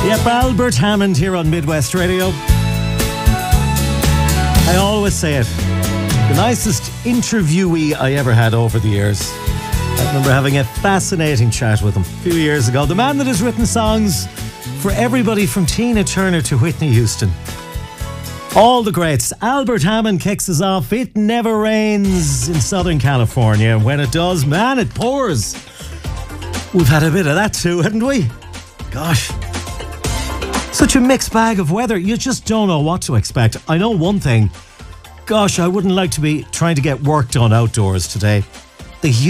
Yep, Albert Hammond here on Midwest Radio. I always say it. The nicest interviewee I ever had over the years. I remember having a fascinating chat with him a few years ago. The man that has written songs for everybody from Tina Turner to Whitney Houston. All the greats. Albert Hammond kicks us off. It never rains in Southern California. When it does, man, it pours. We've had a bit of that too, haven't we? Gosh. Such a mixed bag of weather. You just don't know what to expect. I know one thing. Gosh, I wouldn't like to be trying to get work done outdoors today. The